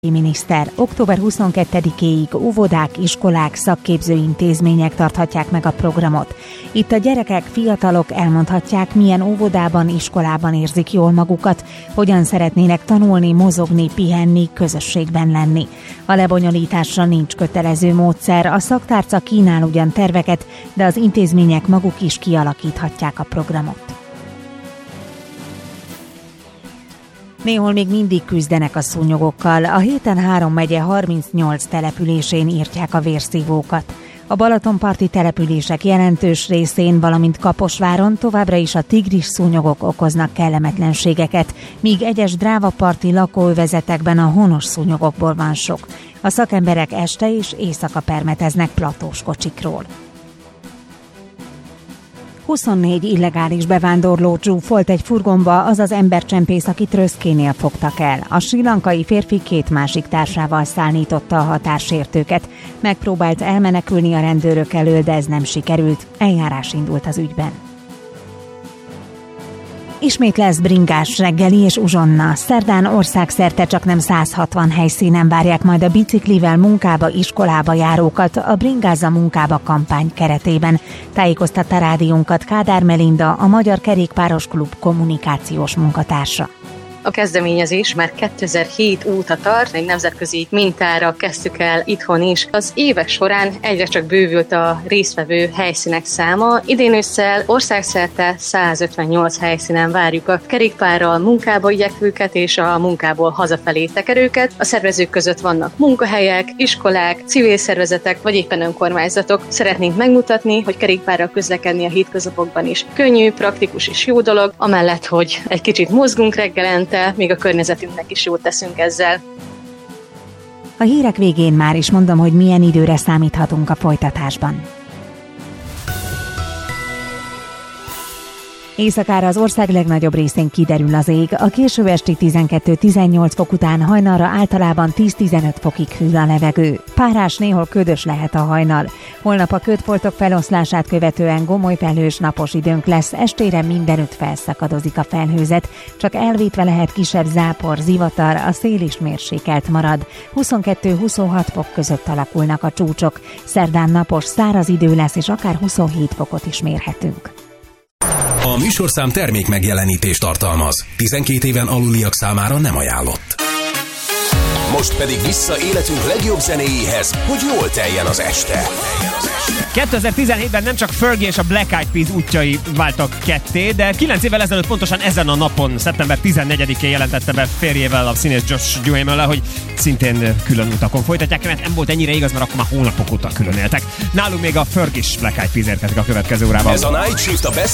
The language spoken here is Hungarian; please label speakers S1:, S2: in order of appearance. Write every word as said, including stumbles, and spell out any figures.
S1: Miniszter. október huszonkettedikéig óvodák, iskolák, szakképző intézmények tarthatják meg a programot. Itt a gyerekek, fiatalok elmondhatják, milyen óvodában, iskolában érzik jól magukat, hogyan szeretnének tanulni, mozogni, pihenni, közösségben lenni. A lebonyolításra nincs kötelező módszer, a szaktárca kínál ugyan terveket, de az intézmények maguk is kialakíthatják a programot. Néhol még mindig küzdenek a szúnyogokkal. A héten három megye harmincnyolc településén írtják a vérszívókat. A balatonparti települések jelentős részén, valamint Kaposváron továbbra is a tigris szúnyogok okoznak kellemetlenségeket, míg egyes drávaparti lakóövezetekben a honos szúnyogokból van sok. A szakemberek este és éjszaka permeteznek platós kocsikról. huszonnégy illegális bevándorló csúfolt egy furgonba az az embercsempész, akit Röszkénél fogtak el. A srí lankai férfi két másik társával szállította a határsértőket. Megpróbált elmenekülni a rendőrök elől, de ez nem sikerült. Eljárás indult az ügyben. Ismét lesz bringás reggeli és uzsonna. Szerdán országszerte csaknem száz hatvan helyszínen várják majd a biciklivel munkába, iskolába járókat a Bringázza munkába kampány keretében. Tájékoztatta rádiónkat Kádár Melinda, a Magyar Kerékpáros Klub kommunikációs munkatársa.
S2: A kezdeményezés már kétezer-hét óta tart, egy nemzetközi mintára kezdtük el itthon is. Az évek során egyre csak bővült a résztvevő helyszínek száma. Idén ősszel országszerte százötvennyolc helyszínen várjuk a kerékpárral munkába igyekvőket és a munkából hazafelé tekerőket. A szervezők között vannak munkahelyek, iskolák, civil szervezetek vagy éppen önkormányzatok. Szeretnénk megmutatni, hogy kerékpárral közlekedni a hétköznapokban is könnyű, praktikus és jó dolog, amellett, hogy egy kicsit mozgunk reggelente, még a környezetünknek is jót teszünk ezzel.
S1: A hírek végén már is mondom, hogy milyen időre számíthatunk a folytatásban. Éjszakára az ország legnagyobb részén kiderül az ég. A késő esti tizenkettő-tizennyolc fok után hajnalra általában tíz-tizenöt fokig hűl a levegő. Párás, néhol ködös lehet a hajnal. Holnap a ködfoltok feloszlását követően gomoly felhős napos időnk lesz, estére mindenütt felszakadozik a felhőzet, csak elvétve lehet kisebb zápor, zivatar, a szél is mérsékelt marad. huszonkettő-huszonhat fok között alakulnak a csúcsok. Szerdán napos, száraz idő lesz, és akár huszonhét fokot is mérhetünk.
S3: A műsorszám termék megjelenítést tartalmaz. tizenkét éven aluliak számára nem ajánlott. Most pedig vissza életünk legjobb zenéjéhez, hogy jól teljen az este.
S4: kétezer-tizenhétben nem csak Fergie és a Black Eyed Peas útjai váltak ketté, de kilenc évvel ezelőtt pontosan ezen a napon, szeptember tizennegyedikén jelentette be férjével, a színész Josh Duhamel-lel, hogy szintén külön utakon folytatják, mert nem volt ennyire igaz, mert akkor már hónapok óta külön éltek. Nálunk még a Fergie és Black Eyed Peas érkezik a következő órában.
S3: Ez a Night Shift a best